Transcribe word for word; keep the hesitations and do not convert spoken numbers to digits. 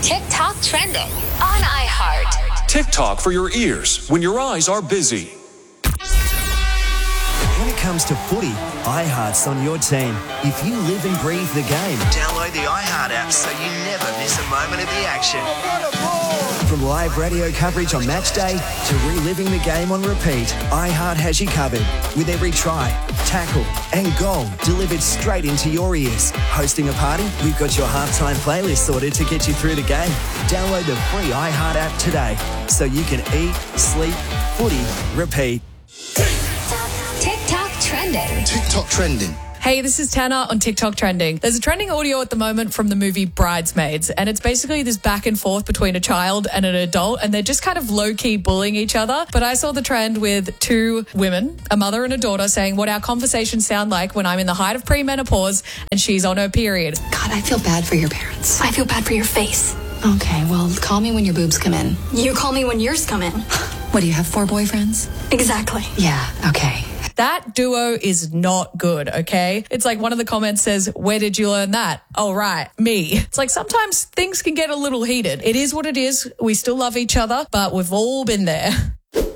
TikTok trending on iHeart. TikTok for your ears when your eyes are busy. When it comes to footy, iHeart's on your team. If you live and breathe the game, download the iHeart app so you never miss a moment of the action. From live radio coverage on match day to reliving the game on repeat, iHeart has you covered with every try, tackle and goal delivered straight into your ears. Hosting a party? We've got your halftime playlist sorted to get you through the game. Download the free iHeart app today so you can eat, sleep, footy, repeat. TikTok trending. TikTok trending. Hey, this is Tana on TikTok Trending. There's a trending audio at the moment from the movie Bridesmaids, and it's basically this back and forth between a child and an adult, and they're just kind of low-key bullying each other. But I saw the trend with two women, a mother and a daughter, saying what our conversations sound like when I'm in the height of premenopause and she's on her period. God, I feel bad for your parents. I feel bad for your face. Okay, well, call me when your boobs come in. You call me when yours come in. What, do you have four boyfriends? Exactly. Yeah, okay. That duo is not good, okay? It's like one of the comments says, where did you learn that? Oh, right, me. It's like sometimes things can get a little heated. It is what it is. We still love each other, but we've all been there.